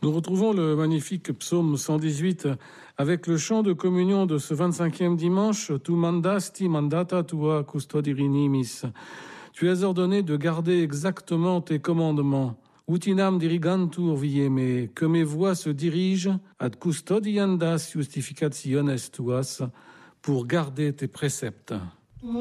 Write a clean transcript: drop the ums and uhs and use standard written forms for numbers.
Nous retrouvons le magnifique psaume 118 avec le chant de communion de ce 25e dimanche. Tu mandasti mandata tua custodirinis. Tu as ordonné de garder exactement tes commandements. Utinam dirigantur vieme, que mes voix se dirigent ad custodiandas justificationes tuas, pour garder tes préceptes.